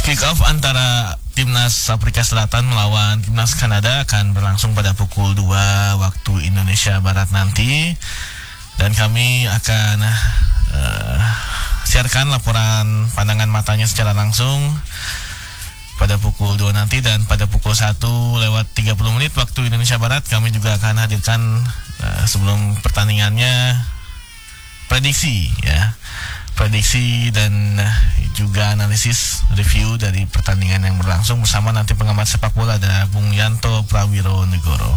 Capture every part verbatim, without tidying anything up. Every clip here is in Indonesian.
Kick off antara Timnas Afrika Selatan melawan Timnas Kanada akan berlangsung pada pukul dua waktu Indonesia Barat nanti. Dan kami akan uh, siarkan laporan pandangan matanya secara langsung pada pukul dua nanti. Dan pada pukul satu lewat tiga puluh menit waktu Indonesia Barat kami juga akan hadirkan uh, sebelum pertandingannya prediksi ya. Prediksi dan juga analisis review dari pertandingan yang berlangsung bersama nanti pengamat sepak bola ada Bung Yanto Prawiro Negoro.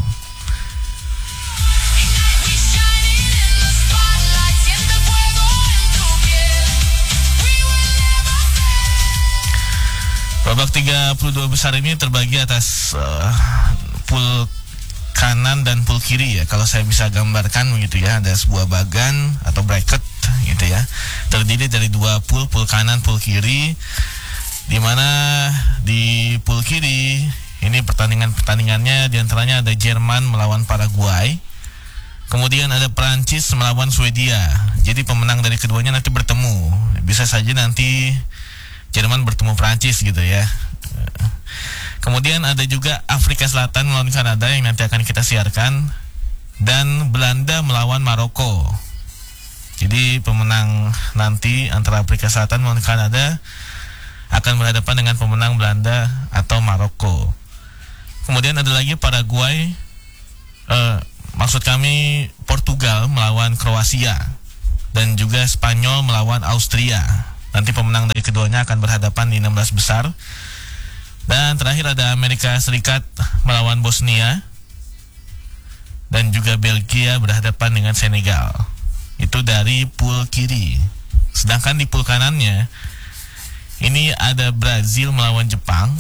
Babak tiga puluh dua besar ini terbagi atas uh, pool kanan dan pool kiri ya. Kalau saya bisa gambarkan begitu ya, ada sebuah bagan atau bracket gitu ya, terdiri dari dua pool, pool kanan, pool kiri, di mana di pool kiri ini pertandingan-pertandingannya diantaranya ada Jerman melawan Paraguay, kemudian ada Prancis melawan Swedia. Jadi pemenang dari keduanya nanti bertemu, bisa saja nanti Jerman bertemu Prancis gitu ya. Kemudian ada juga Afrika Selatan melawan Kanada yang nanti akan kita siarkan, dan Belanda melawan Maroko. Jadi pemenang nanti antara Afrika Selatan melawan Kanada akan berhadapan dengan pemenang Belanda atau Maroko. Kemudian ada lagi Paraguay, eh, maksud kami Portugal melawan Kroasia, dan juga Spanyol melawan Austria. Nanti pemenang dari keduanya akan berhadapan di enam belas besar. Dan terakhir ada Amerika Serikat melawan Bosnia, dan juga Belgia berhadapan dengan Senegal. Itu dari pool kiri. Sedangkan di pool kanannya ini ada Brazil melawan Jepang,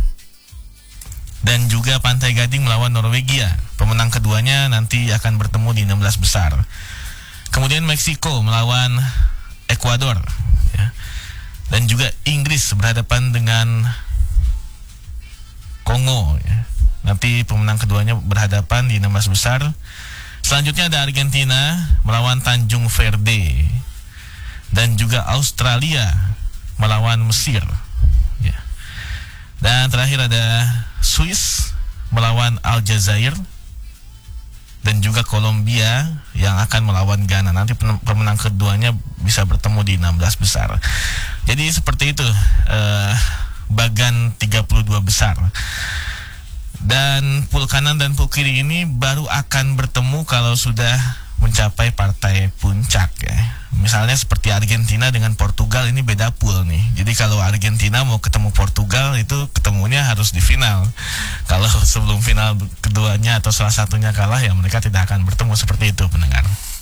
dan juga Pantai Gading melawan Norwegia. Pemenang keduanya nanti akan bertemu di enam belas besar. Kemudian Meksiko melawan Ekuador ya. Dan juga Inggris berhadapan dengan Kongo ya. Nanti pemenang keduanya berhadapan di enam belas besar. Selanjutnya ada Argentina melawan Tanjung Verde, dan juga Australia melawan Mesir ya. Dan terakhir ada Swiss melawan Aljazair, dan juga Kolombia yang akan melawan Ghana. Nanti pemenang keduanya bisa bertemu di enam belas besar. Jadi seperti itu uh, bagan tiga puluh dua besar. Dan pool kanan dan pool kiri ini baru akan bertemu kalau sudah mencapai partai puncak ya. Misalnya seperti Argentina dengan Portugal, ini beda pool nih. Jadi kalau Argentina mau ketemu Portugal itu ketemunya harus di final. Kalau sebelum final keduanya atau salah satunya kalah ya mereka tidak akan bertemu, seperti itu pendengar.